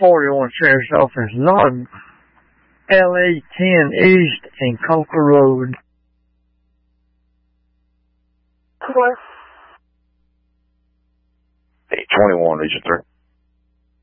41 Sheriff's Office, Lawton, LA 10 East and Coker Road. Hey, 21, Region 3.